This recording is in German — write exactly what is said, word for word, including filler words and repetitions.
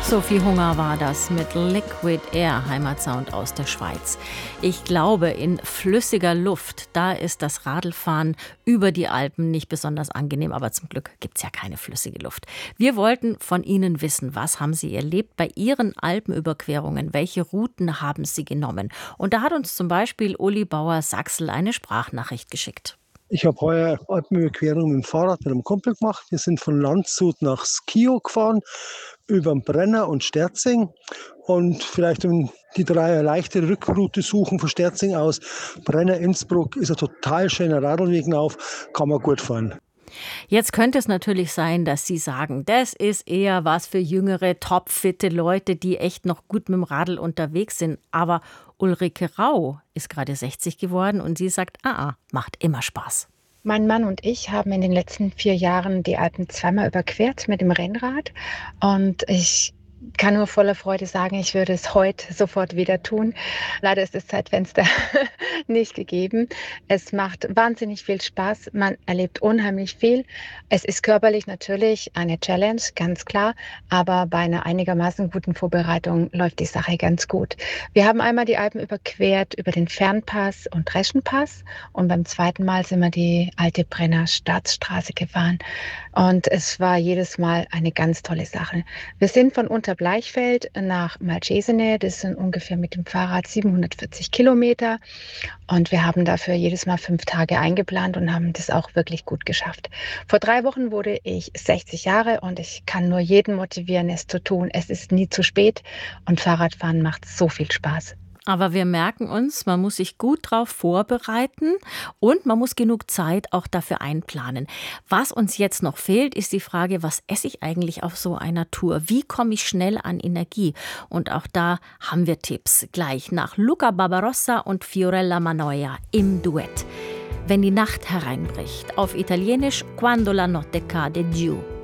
Sophie Hunger war das mit Liquid Air, Heimatsound aus der Schweiz. Ich glaube, in flüssiger Luft, da ist das Radlfahren über die Alpen nicht besonders angenehm, aber zum Glück gibt es ja keine flüssige Luft. Wir wollten von Ihnen wissen, was haben Sie erlebt bei Ihren Alpenüberquerungen? Welche Routen haben Sie genommen? Und da hat uns zum Beispiel Uli Bauer-Sachsel eine Sprachnachricht geschickt. Ich habe heuer Alpenüberquerung mit dem Fahrrad mit einem Kumpel gemacht. Wir sind von Landshut nach Skio gefahren, über den Brenner und Sterzing. Und vielleicht um die drei leichte Rückroute suchen von Sterzing aus. Brenner, Innsbruck ist ein total schöner Radlweg auf, kann man gut fahren. Jetzt könnte es natürlich sein, dass Sie sagen, das ist eher was für jüngere, topfitte Leute, die echt noch gut mit dem Radl unterwegs sind. Aber Ulrike Rau ist gerade sechzig geworden und sie sagt, ah, ah, macht immer Spaß. Mein Mann und ich haben in den letzten vier Jahren die Alpen zweimal überquert mit dem Rennrad. Und ich kann nur voller Freude sagen, ich würde es heute sofort wieder tun. Leider ist das Zeitfenster nicht gegeben. Es macht wahnsinnig viel Spaß. Man erlebt unheimlich viel. Es ist körperlich natürlich eine Challenge, ganz klar. Aber bei einer einigermaßen guten Vorbereitung läuft die Sache ganz gut. Wir haben einmal die Alpen überquert über den Fernpass und Reschenpass. Und beim zweiten Mal sind wir die alte Brenner Staatsstraße gefahren. Und es war jedes Mal eine ganz tolle Sache. Wir sind von Unterbleichfeld nach Malcesine, das sind ungefähr mit dem Fahrrad siebenhundertvierzig Kilometer. Und wir haben dafür jedes Mal fünf Tage eingeplant und haben das auch wirklich gut geschafft. Vor drei Wochen wurde ich sechzig Jahre und ich kann nur jeden motivieren, es zu tun. Es ist nie zu spät und Fahrradfahren macht so viel Spaß. Aber wir merken uns, man muss sich gut darauf vorbereiten und man muss genug Zeit auch dafür einplanen. Was uns jetzt noch fehlt, ist die Frage, was esse ich eigentlich auf so einer Tour? Wie komme ich schnell an Energie? Und auch da haben wir Tipps. Gleich nach Luca Barbarossa und Fiorella Mannoia im Duett. Wenn die Nacht hereinbricht, auf Italienisch Quando la notte cade giù.